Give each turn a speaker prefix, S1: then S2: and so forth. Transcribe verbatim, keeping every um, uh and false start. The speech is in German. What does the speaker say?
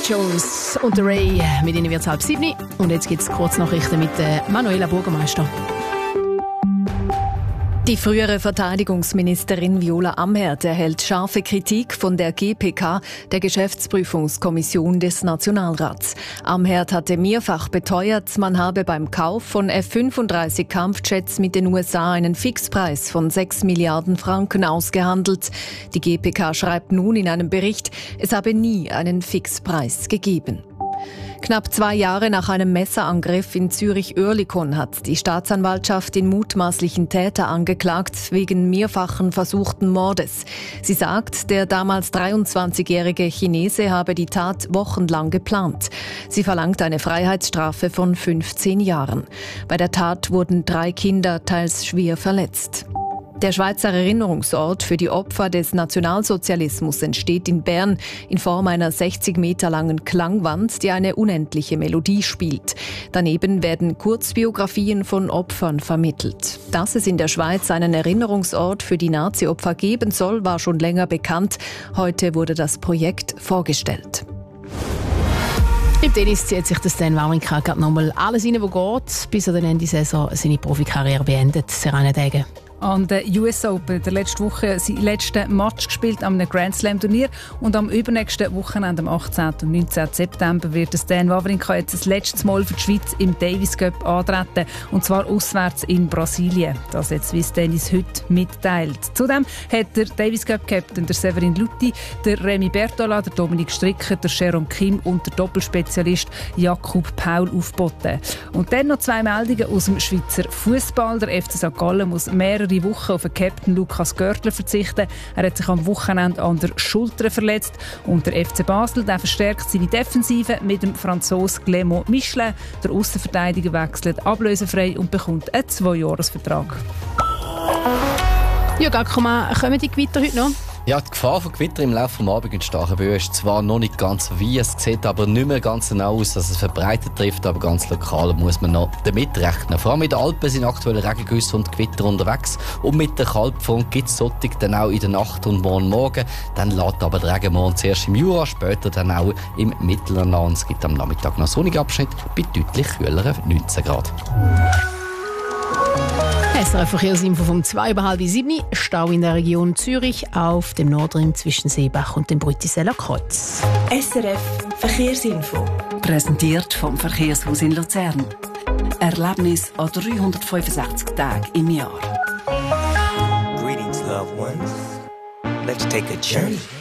S1: Jones und der Ray. Mit ihnen wird es halb sieben. Und jetzt gibt es Kurznachrichten mit Manuela Burgermeister. Die frühere Verteidigungsministerin Viola Amherd erhält scharfe Kritik von der G P K, der Geschäftsprüfungskommission des Nationalrats. Amherd hatte mehrfach beteuert, man habe beim Kauf von F fünfunddreißig Kampfjets mit den U S A einen Fixpreis von sechs Milliarden Franken ausgehandelt. Die G P K schreibt nun in einem Bericht, es habe nie einen Fixpreis gegeben. Knapp zwei Jahre nach einem Messerangriff in Zürich-Oerlikon hat die Staatsanwaltschaft den mutmaßlichen Täter angeklagt wegen mehrfachen versuchten Mordes. Sie sagt, der damals dreiundzwanzigjährige Chinese habe die Tat wochenlang geplant. Sie verlangt eine Freiheitsstrafe von fünfzehn Jahren. Bei der Tat wurden drei Kinder teils schwer verletzt. Der Schweizer Erinnerungsort für die Opfer des Nationalsozialismus entsteht in Bern in Form einer sechzig Meter langen Klangwand, die eine unendliche Melodie spielt. Daneben werden Kurzbiografien von Opfern vermittelt. Dass es in der Schweiz einen Erinnerungsort für die Nazi-Opfer geben soll, war schon länger bekannt. Heute wurde das Projekt vorgestellt.
S2: Im Tennis zieht sich das Stan Wawrinka gerade nochmal alles rein, was geht, bis er den Ende der Saison seine Profikarriere beendet. Serena Degen.
S3: An der U S Open der letzte Woche sein letzten Match gespielt an einem Grand Slam Turnier und am übernächsten Wochenende, am achtzehnten und neunzehnten September, wird Stan Wawrinka jetzt das letzte Mal für die Schweiz im Davis Cup antreten, und zwar auswärts in Brasilien. Das jetzt Swiss Tennis heute mitteilt. Zudem hat der Davis Cup Captain der Severin Luthi, der Remy Bertola, der Dominik Stricker, der Jerome Kim und der Doppelspezialist Jakub Paul aufgeboten. Und dann noch zwei Meldungen aus dem Schweizer Fußball. Der F C Sankt Gallen muss mehrere Wochen auf den Captain Lukas Görtler verzichten. Er hat sich am Wochenende an der Schulter verletzt. Und der F C Basel, der verstärkt seine Defensive mit dem Franzosen Clément Michelin. Der Aussenverteidiger wechselt ablösefrei und bekommt einen Zweijahresvertrag.
S2: Ja, Gakoma, kommen die Gewitter heute noch?
S4: Ja, die Gefahr von Gewitter im Laufe des Abends in starken Böen ist zwar noch nicht ganz so wie, es sieht aber nicht mehr ganz genau aus, dass es verbreitet trifft, aber ganz lokal muss man noch damit rechnen. Vor allem in den Alpen sind aktuell Regengüsse und Gewitter unterwegs und mit der Kaltfront gibt es solche dann auch in der Nacht und morgen Morgen. Dann lässt aber der Regen morgen zuerst im Jura, später dann auch im Mittleren an. Es gibt am Nachmittag noch sonnigen Abschnitt bei deutlich kühleren neunzehn Grad.
S2: S R F-Verkehrsinfo vom zwei über halb sieben. Stau in der Region Zürich auf dem Nordring zwischen Seebach und dem Brütiseller Kreuz.
S5: S R F Verkehrsinfo. Präsentiert vom Verkehrshaus in Luzern. Erlebnis an dreihundertfünfundsechzig Tagen im Jahr.
S6: Greetings, loved ones. Let's take a journey.